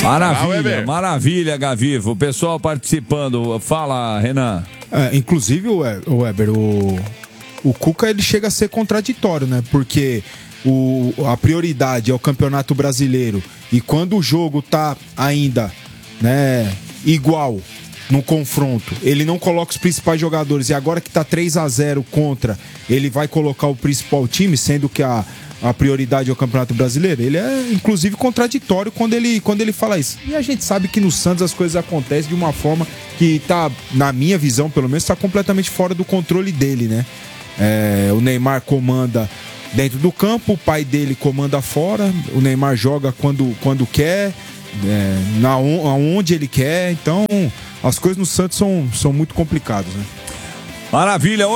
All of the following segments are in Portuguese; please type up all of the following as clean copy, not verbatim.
Maravilha, maravilha, Gavivo. O pessoal participando. Fala, Renan. Inclusive, o Weber, o Cuca ele chega a ser contraditório, né? Porque a prioridade é o Campeonato Brasileiro. E quando o jogo tá ainda, né, igual no confronto, ele não coloca os principais jogadores. E agora que tá 3-0 contra, ele vai colocar o principal time, sendo que a prioridade é o Campeonato Brasileiro. Ele é, inclusive, contraditório quando ele fala isso. E a gente sabe que no Santos as coisas acontecem de uma forma que tá, na minha visão, pelo menos, tá completamente fora do controle dele, né? O Neymar comanda dentro do campo, o pai dele comanda fora, o Neymar joga quando quer, aonde ele quer. Então, as coisas no Santos são muito complicadas, né? Maravilha,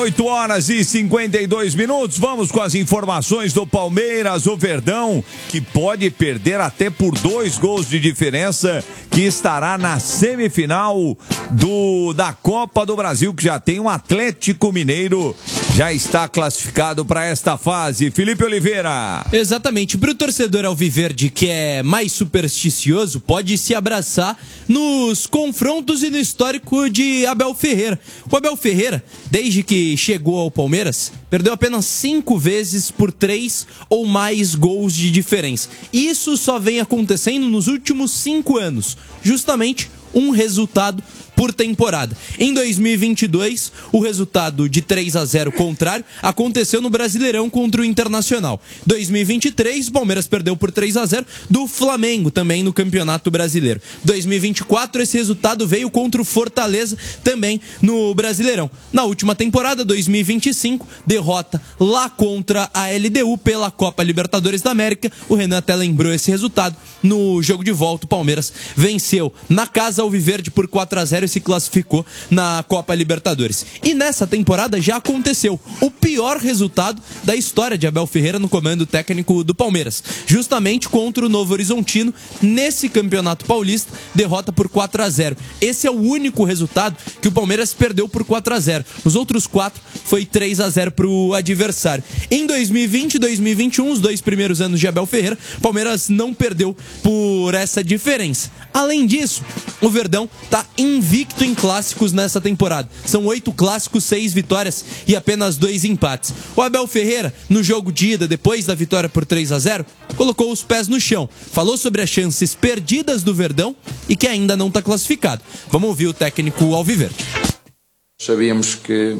8h52. Vamos com as informações do Palmeiras. O Verdão, que pode perder até por 2 gols de diferença, que estará na semifinal da Copa do Brasil, que já tem um Atlético Mineiro, já está classificado para esta fase. Felipe Oliveira. Exatamente, para o torcedor alviverde que é mais supersticioso, pode se abraçar nos confrontos e no histórico de Abel Ferreira. O Abel Ferreira, desde que chegou ao Palmeiras, perdeu apenas 5 vezes por 3 ou mais gols de diferença. Isso só vem acontecendo nos últimos 5 anos, justamente um resultado por temporada. Em 2022, o resultado de 3-0 contrário aconteceu no Brasileirão contra o Internacional. 2023, o Palmeiras perdeu por 3-0 do Flamengo, também no Campeonato Brasileiro. 2024, esse resultado veio contra o Fortaleza, também no Brasileirão. Na última temporada, 2025, derrota lá contra a LDU pela Copa Libertadores da América. O Renan até lembrou esse resultado. No jogo de volta, o Palmeiras venceu na casa alviverde por 4-0 e se classificou na Copa Libertadores. E nessa temporada já aconteceu o pior resultado da história de Abel Ferreira no comando técnico do Palmeiras, justamente contra o Novo Horizontino nesse Campeonato Paulista, derrota por 4-0. Esse é o único resultado que o Palmeiras perdeu por 4-0. Os outros 4 foi 3-0 para o adversário. Em 2020 e 2021, os 2 primeiros anos de Abel Ferreira, o Palmeiras não perdeu por essa diferença. Além disso, o Verdão está invicto em clássicos nessa temporada. São 8 clássicos, 6 vitórias e apenas 2 empates. O Abel Ferreira, no jogo de ida, depois da vitória por 3-0, colocou os pés no chão. Falou sobre as chances perdidas do Verdão e que ainda não está classificado. Vamos ouvir o técnico alviverde. Sabíamos que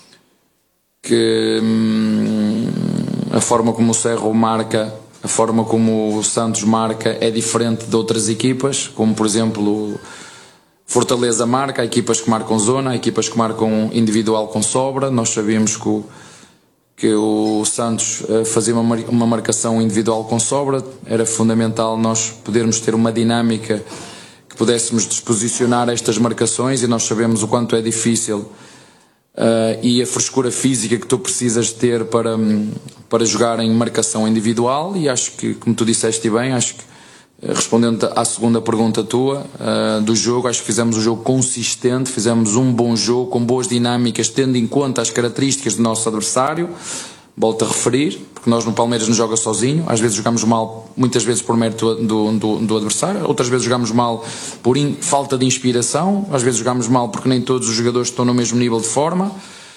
a forma como o Cerro marca, a forma como o Santos marca é diferente de outras equipas, como por exemplo Fortaleza marca, há equipas que marcam zona, há equipas que marcam individual com sobra. Nós sabíamos que o Santos fazia uma marcação individual com sobra, era fundamental nós podermos ter uma dinâmica que pudéssemos disposicionar estas marcações, e nós sabemos o quanto é difícil e a frescura física que tu precisas ter para jogar em marcação individual. E acho que, como tu disseste bem, acho que respondendo à segunda pergunta tua do jogo, acho que fizemos um jogo consistente, fizemos um bom jogo com boas dinâmicas, tendo em conta as características do nosso adversário. Volto a referir, porque nós no Palmeiras não joga sozinho, às vezes jogamos mal, muitas vezes por mérito do adversário, outras vezes jogamos mal por falta de inspiração, às vezes jogamos mal porque nem todos os jogadores estão no mesmo nível de forma,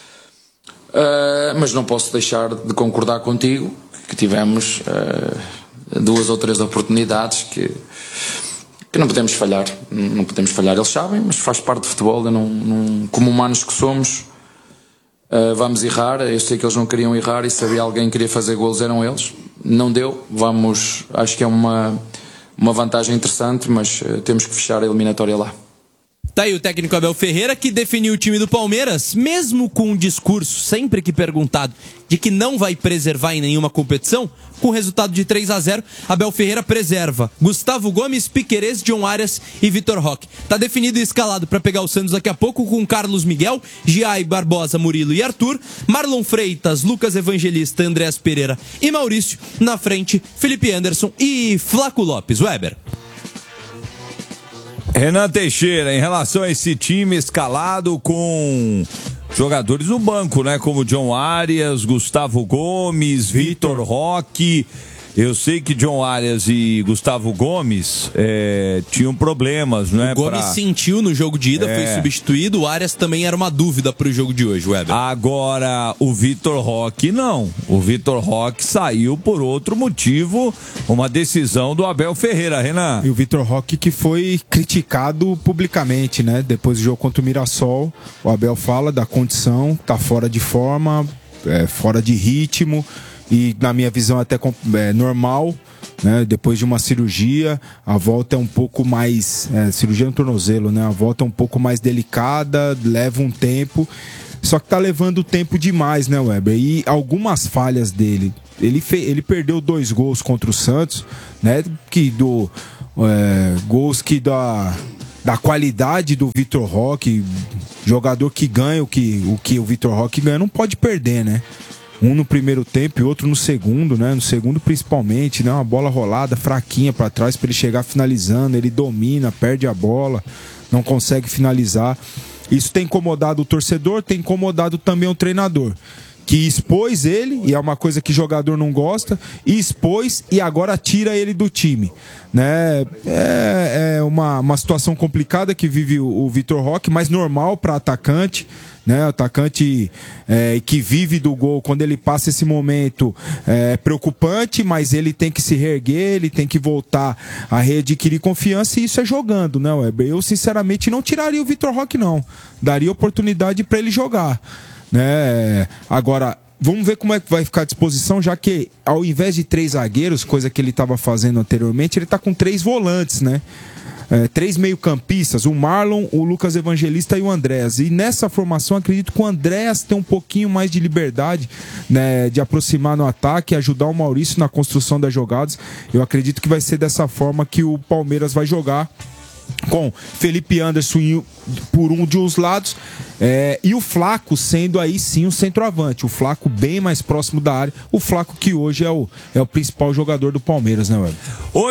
mas não posso deixar de concordar contigo que tivemos 2 ou 3 oportunidades que não podemos falhar, eles sabem, mas faz parte do futebol. Como humanos que somos, vamos errar. Eu sei que eles não queriam errar, e se havia alguém que queria fazer golos eram eles. Não deu, acho que é uma vantagem interessante, mas temos que fechar a eliminatória lá. Tá aí o técnico Abel Ferreira, que definiu o time do Palmeiras, mesmo com um discurso, sempre que perguntado, de que não vai preservar em nenhuma competição. Com o resultado de 3-0, Abel Ferreira preserva Gustavo Gomes, Piquerez, John Arias e Vitor Roque. Tá definido e escalado para pegar o Santos daqui a pouco com Carlos Miguel, Giai, Barbosa, Murilo e Arthur, Marlon Freitas, Lucas Evangelista, Andrés Pereira e Maurício. Na frente, Felipe Anderson e Flaco Lopes. Weber. Renan Teixeira, em relação a esse time escalado com jogadores no banco, né? Como John Arias, Gustavo Gomes, Vitor Roque. Eu sei que John Arias e Gustavo Gomes tinham problemas, não é? O Gomes sentiu no jogo de ida, foi substituído. O Arias também era uma dúvida para o jogo de hoje, Weber. Agora, o Vitor Roque não. O Vitor Roque saiu por outro motivo, uma decisão do Abel Ferreira, Renan. E o Vitor Roque que foi criticado publicamente, né? Depois do jogo contra o Mirassol, o Abel fala da condição, tá fora de forma, fora de ritmo e, na minha visão, até normal, né? Depois de uma cirurgia, a volta é um pouco mais... cirurgia no tornozelo, né? A volta é um pouco mais delicada, leva um tempo, só que tá levando tempo demais, né, Weber? E algumas falhas dele. Ele perdeu 2 gols contra o Santos, né? Gols que da qualidade do Vitor Roque, jogador que ganha o que o Vitor Roque ganha, não pode perder, né? Um no primeiro tempo e outro no segundo, né? No segundo principalmente, né? Uma bola rolada, fraquinha para trás para ele chegar finalizando, ele domina, perde a bola, não consegue finalizar. Isso tem incomodado o torcedor, tem incomodado também o treinador, que expôs ele, e é uma coisa que jogador não gosta, e expôs e agora tira ele do time, né? É uma situação complicada que vive o Vitor Roque, mas normal para atacante, né? Atacante que vive do gol, quando ele passa esse momento é preocupante, mas ele tem que se reerguer, ele tem que voltar a readquirir confiança, e isso é jogando, né, Weber? Eu sinceramente não tiraria o Vitor Roque, não, daria oportunidade para ele jogar, né? Agora, vamos ver como é que vai ficar a disposição, já que ao invés de 3 zagueiros, coisa que ele estava fazendo anteriormente, ele está com 3 volantes, né? 3 meio-campistas, o Marlon, o Lucas Evangelista e o Andréas. E nessa formação, acredito que o Andréas tem um pouquinho mais de liberdade, né, de aproximar no ataque, ajudar o Maurício na construção das jogadas. Eu acredito que vai ser dessa forma que o Palmeiras vai jogar, com Felipe Anderson por um de os lados, e o Flaco sendo aí sim o centroavante. O Flaco bem mais próximo da área. O Flaco que hoje é o principal jogador do Palmeiras, né, Weber?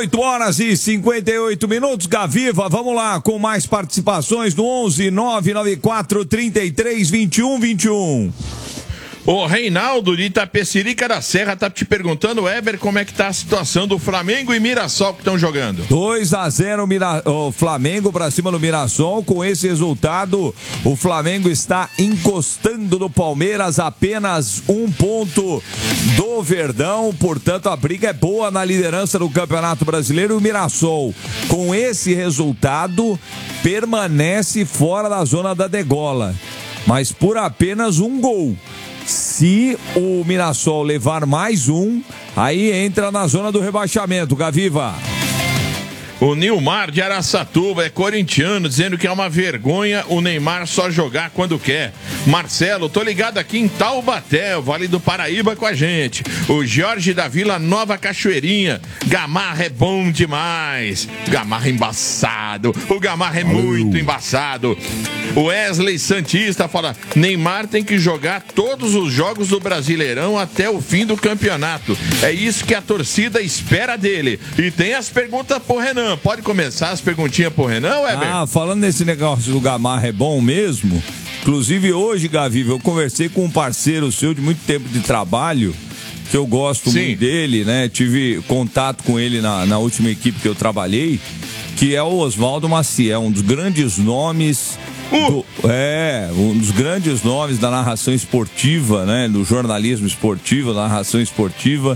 8h58, Gaviva, vamos lá com mais participações no 11 994 33 21 21. O Reinaldo de Itapecerica da Serra tá te perguntando, Weber, como é que tá a situação do Flamengo e Mirassol que estão jogando? 2-0 o Flamengo pra cima do Mirassol. Com esse resultado, o Flamengo está encostando no Palmeiras, apenas 1 ponto do Verdão. Portanto, a briga é boa na liderança do Campeonato Brasileiro. E o Mirassol, com esse resultado, permanece fora da zona da degola, mas por apenas 1 gol. Se o Mirassol levar mais 1, aí entra na zona do rebaixamento, Gaviva. O Nilmar de Araçatuba é corintiano, dizendo que é uma vergonha o Neymar só jogar quando quer. Marcelo, tô ligado aqui em Taubaté, Vale do Paraíba, com a gente. O Jorge da Vila Nova Cachoeirinha, Gamarra é bom demais. Gamarra embaçado, o Gamarra é muito embaçado. O Wesley Santista fala, Neymar tem que jogar todos os jogos do Brasileirão até o fim do campeonato. É isso que a torcida espera dele. E tem as perguntas pro Renan. Pode começar as perguntinhas pro Renan, Weber? Falando nesse negócio do Gamarra é bom mesmo. Inclusive hoje, Gaviva, eu conversei com um parceiro seu de muito tempo de trabalho, que eu gosto muito dele, né? Tive contato com ele na última equipe que eu trabalhei, que é o Oswaldo Maciel, um dos grandes nomes um dos grandes nomes da narração esportiva, né? Do jornalismo esportivo, da narração esportiva.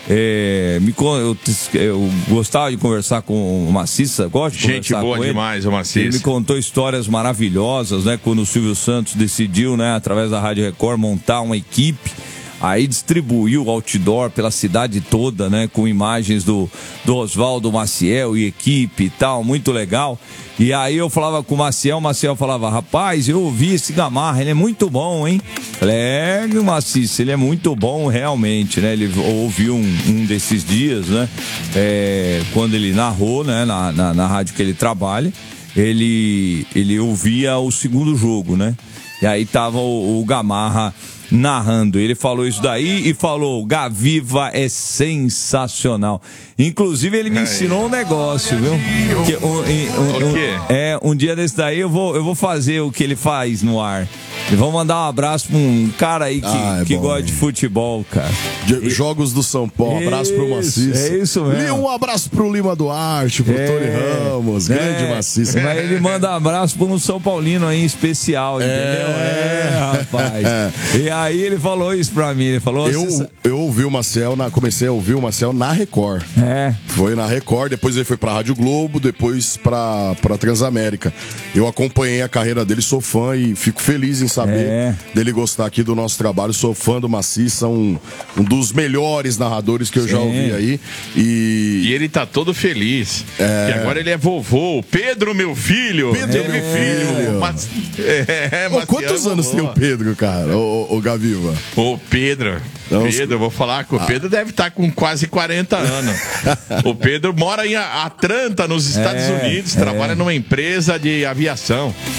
Eu gostava de conversar com o Maciça, gosto de gente boa com demais, o Maciça. Ele me contou histórias maravilhosas, né? Quando o Silvio Santos decidiu, né, através da Rádio Record, montar uma equipe. Aí distribuiu outdoor pela cidade toda, né? Com imagens do Oswaldo Maciel e equipe e tal, muito legal. E aí eu falava com o Maciel falava, rapaz, eu ouvi esse Gamarra, ele é muito bom, hein? Falei, Maciça, ele é muito bom realmente, né? Ele ouviu um desses dias, né? Quando ele narrou, né? Na rádio que ele trabalha, ele ouvia o segundo jogo, né? E aí tava o Gamarra narrando. Ele falou isso daí e falou, Gaviva é sensacional. Inclusive, ele me ensinou um negócio, viu? O quê? Um dia desse daí eu vou fazer o que ele faz no ar. E vou mandar um abraço pra um cara aí que gosta de futebol, cara. Jogos do São Paulo, abraço pro Maciça. É isso mesmo. Um abraço pro Lima Duarte, pro Tony Ramos, grande Maciça. Mas ele manda um abraço pro um São Paulino aí em especial, entendeu? Rapaz. E aí ele falou isso pra mim, ele falou... Eu ouvi o Marcel, comecei a ouvir o Marcel na Record. Foi na Record, depois ele foi pra Rádio Globo, depois pra Transamérica. Eu acompanhei a carreira dele, sou fã e fico feliz em saber dele gostar aqui do nosso trabalho. Sou fã do Maciça, um dos melhores narradores que eu já ouvi aí. E ele tá todo feliz. Que agora ele é vovô. O Pedro, meu filho. Pedro, meu filho. Quantos anos tem o Pedro, cara? O Gaviva? O Pedro, eu vou falar que o Pedro deve estar com quase 40 anos. O Pedro mora em Atlanta, nos Estados Unidos, trabalha numa empresa de aviação.